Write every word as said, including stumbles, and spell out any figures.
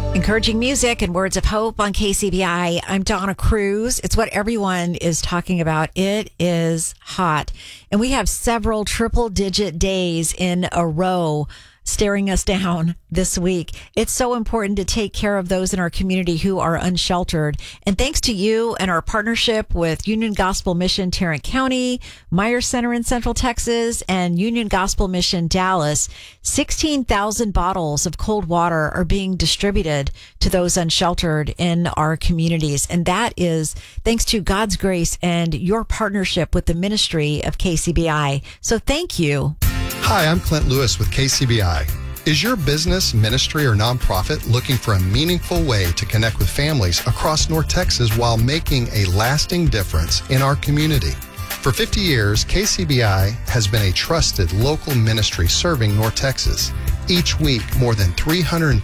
Encouraging music and words of hope on K C B I. I'm Donna Cruz. It's what everyone is talking about. It is hot. And we have several triple digit days in a row staring us down this week. It's so important to take care of those in our community who are unsheltered. And thanks to you and our partnership with Union Gospel Mission Tarrant County, Myers Center in Central Texas, and Union Gospel Mission Dallas, sixteen thousand bottles of cold water are being distributed to those unsheltered in our communities. And that is thanks to God's grace and your partnership with the ministry of K C B I. So thank you. Hi, I'm Clint Lewis with K C B I. Is your business, ministry, or nonprofit looking for a meaningful way to connect with families across North Texas while making a lasting difference in our community? For fifty years, K C B I has been a trusted local ministry serving North Texas. Each week, more than three hundred